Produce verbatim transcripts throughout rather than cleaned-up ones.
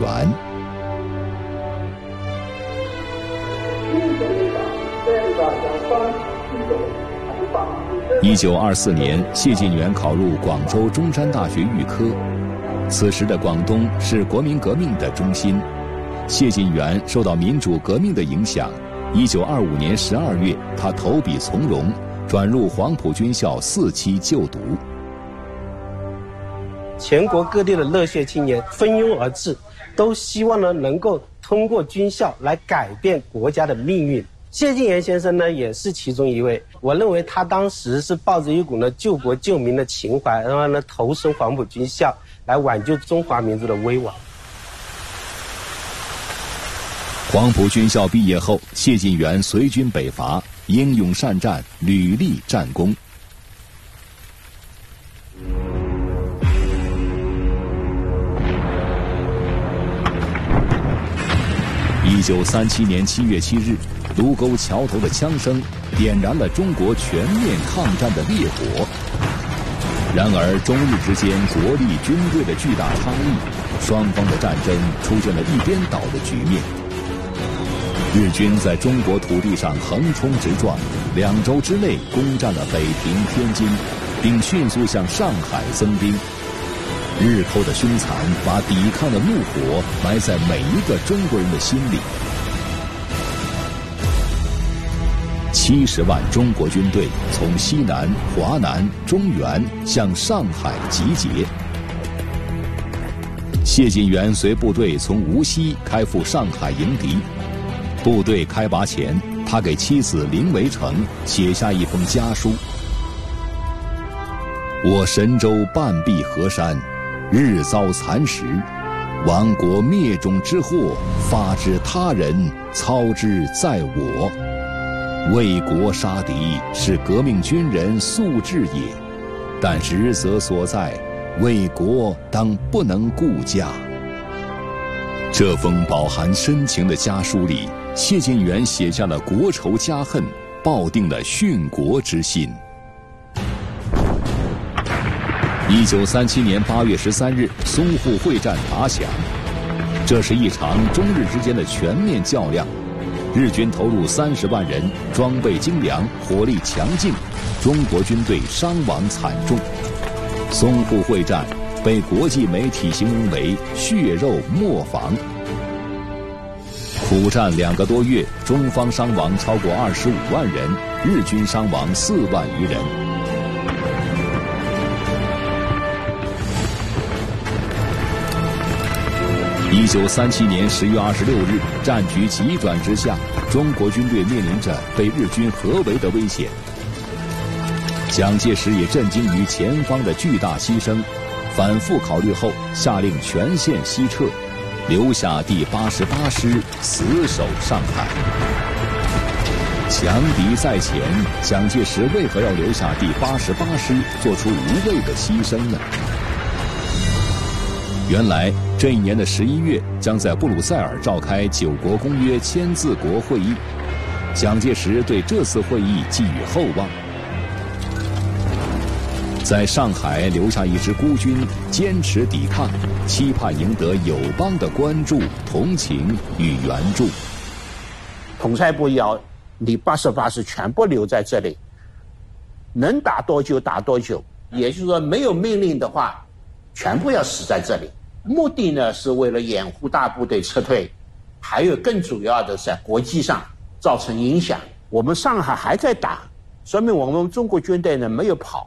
元。一九二四年，谢晋元考入广州中山大学预科。此时的广东是国民革命的中心，谢晋元受到民主革命的影响。一九二五年十二月，他投笔从戎，转入黄埔军校四期就读。 全国各地的热血青年蜂拥而至，都希望呢能够通过军校来改变国家的命运。谢晋元先生呢也是其中一位。我认为他当时是抱着一股呢救国救民的情怀，然后呢投身黄埔军校，来挽救中华民族的危亡。 黄埔军校毕业后，谢晋元随军北伐，英勇善战，屡立战功。一九三七年七月七日，卢沟桥头的枪声点燃了中国全面抗战的烈火。然而，中日之间国力、军队的巨大差异，双方的战争出现了一边倒的局面。日军在中国土地上横冲直撞，两周之内攻占了北平、天津，并迅速向上海增兵。日寇的凶残把抵抗的怒火埋在每一个中国人的心里。七十万中国军队从西南、华南、中原向上海集结。谢晋元随部队从无锡开赴上海迎敌。部队开拔前，他给妻子林维成写下一封家书：我神州半壁河山，日遭蚕食，亡国灭种之祸发之他人，操之在我。为国杀敌是革命军人素质也，但实则所在，为国当不能顾家。这封饱含深情的家书里，谢晋元写下了国仇家恨，抱定了殉国之心。一九三七年八月十三日，淞沪会战打响，这是一场中日之间的全面较量。日军投入三十万人，装备精良，火力强劲，中国军队伤亡惨重。淞沪会战被国际媒体形容为血肉磨坊。苦战两个多月，中方伤亡超过二十五万人，日军伤亡四万余人。一九三七年十月二十六日，战局急转直下，中国军队面临着被日军合围的危险。蒋介石也震惊于前方的巨大牺牲，反复考虑后，下令全线西撤，留下第八十八师死守上海。强敌在前，蒋介石为何要留下第八十八师做出无谓的牺牲呢？原来这一年的十一月将在布鲁塞尔召开九国公约签字国会议，蒋介石对这次会议寄予厚望。在上海留下一支孤军，坚持抵抗，期盼赢得友邦的关注、同情与援助。 统帅部要你八十八师全部留在这里，能打多久打多久，也就是说没有命令的话，全部要死在这里。目的呢是为了掩护大部队撤退，还有更主要的在国际上造成影响。我们上海还在打，说明我们中国军队呢没有跑。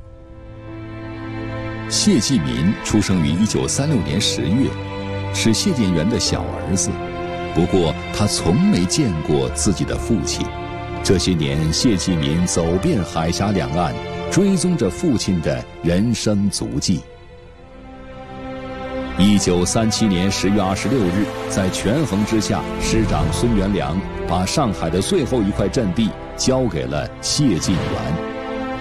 谢继民出生于一九三六年十月，是谢晋元的小儿子。不过他从没见过自己的父亲。这些年，谢继民走遍海峡两岸，追踪着父亲的人生足迹。一九三七年十月二十六日，在权衡之下，师长孙元良把上海的最后一块阵地交给了谢晋元。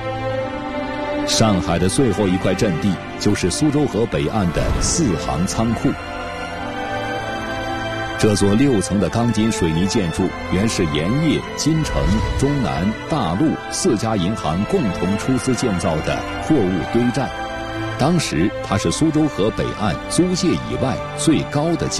上海的最后一块阵地就是苏州河北岸的四行仓库。这座六层的钢筋水泥建筑原是盐业、金城、中南、大陆四家银行共同出资建造的货物堆栈。当时它是苏州河北岸租界以外最高的建筑。